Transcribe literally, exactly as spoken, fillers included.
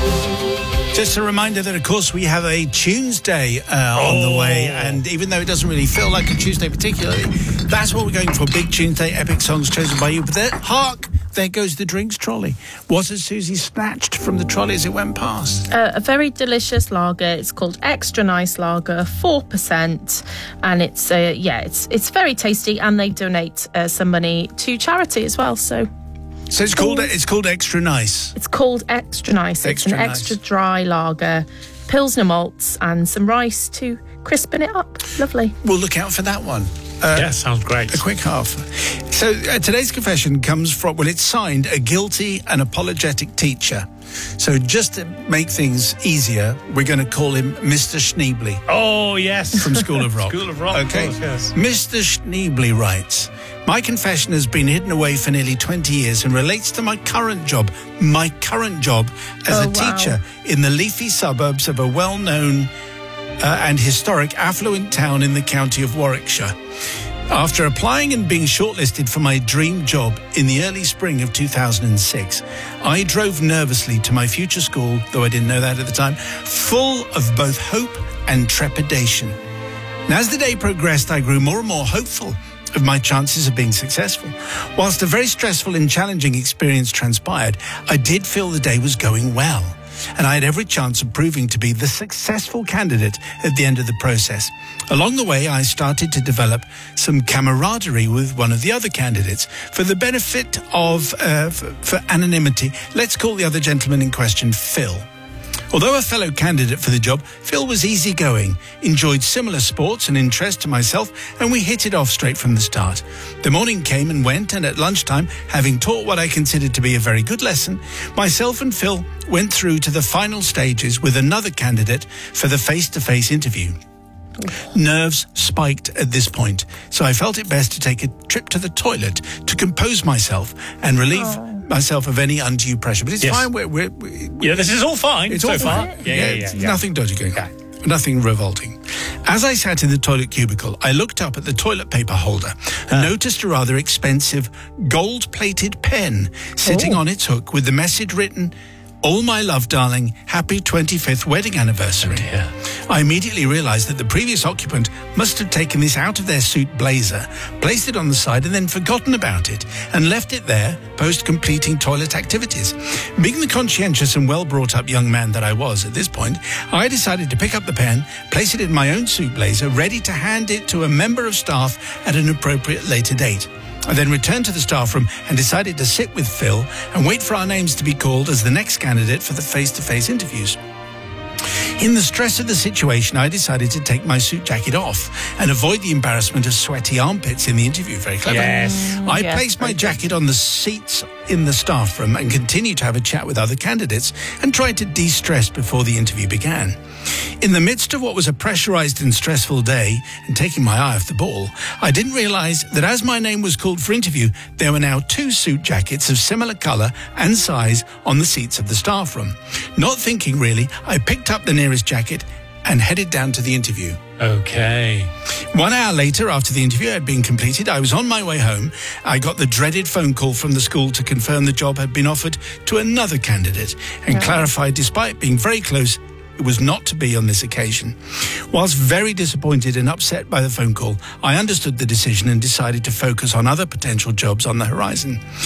Just a reminder that, of course, we have a Tuesday uh, on the way, and even though it doesn't really feel like a Tuesday particularly, that's what we're going for. Big Tuesday, epic songs chosen by you. But there, hark, there goes the drinks trolley. What has Susie snatched from the trolley as it went past? Uh, a very delicious lager. It's called Extra Nice Lager, four percent, and it's uh, yeah, it's it's very tasty, and they donate uh, some money to charity as well. So. So it's called it's called Extra Nice. It's called Extra Nice. Extra it's an nice. extra dry lager, Pilsner malts and some rice to crispen it up. Lovely. We'll look out for that one. Uh, yeah, sounds great. A quick half. So uh, today's confession comes from, well, it's signed a guilty and apologetic teacher. So just to make things easier, we're going to call him Mister Schneebly. Oh, yes. From School of Rock. School of Rock, okay. of course, yes. Mister Schneebly writes, my confession has been hidden away for nearly twenty years and relates to my current job, my current job as oh, a teacher wow. in the leafy suburbs of a well-known uh, and historic affluent town in the county of Warwickshire. After applying and being shortlisted for my dream job in the early spring of two thousand six, I drove nervously to my future school, though I didn't know that at the time, full of both hope and trepidation. And as the day progressed, I grew more and more hopeful of my chances of being successful. Whilst a very stressful and challenging experience transpired, I did feel the day was going well, and I had every chance of proving to be the successful candidate at the end of the process. Along the way, I started to develop some camaraderie with one of the other candidates. For the benefit of, uh, for, for anonymity, let's call the other gentleman in question Phil. Although a fellow candidate for the job, Phil was easygoing, enjoyed similar sports and interests to myself, and we hit it off straight from the start. The morning came and went, and at lunchtime, having taught what I considered to be a very good lesson, myself and Phil went through to the final stages with another candidate for the face-to-face interview. Nerves spiked at this point, so I felt it best to take a trip to the toilet to compose myself and relieve oh. myself of any undue pressure. But it's yes. fine. We're, we're, we're, yeah, this is all fine it's so all far. Fine. Yeah, yeah, yeah, yeah. Nothing dodgy going on. Yeah. Nothing revolting. As I sat in the toilet cubicle, I looked up at the toilet paper holder and uh. noticed a rather expensive gold-plated pen sitting oh. on its hook with the message written, "All my love, darling, happy twenty-fifth wedding anniversary." Oh, I immediately realised that the previous occupant must have taken this out of their suit blazer, placed it on the side and then forgotten about it and left it there post-completing toilet activities. Being the conscientious and well-brought-up young man that I was at this point, I decided to pick up the pen, place it in my own suit blazer, ready to hand it to a member of staff at an appropriate later date. I then returned to the staff room and decided to sit with Phil and wait for our names to be called as the next candidate for the face-to-face interviews. In the stress of the situation, I decided to take my suit jacket off and avoid the embarrassment of sweaty armpits in the interview. Very clever. Yes. I yes, placed my jacket on the seats in the staff room and continued to have a chat with other candidates and tried to de-stress before the interview began. In the midst of what was a pressurized and stressful day and taking my eye off the ball, I didn't realize that as my name was called for interview, there were now two suit jackets of similar color and size on the seats of the staff room. Not thinking really, I picked up the nearest jacket and headed down to the interview. Okay. One hour later, after the interview had been completed, I was on my way home. I got the dreaded phone call from the school to confirm the job had been offered to another candidate and yeah. clarified, despite being very close, it was not to be on this occasion. Whilst very disappointed and upset by the phone call, I understood the decision and decided to focus on other potential jobs on the horizon.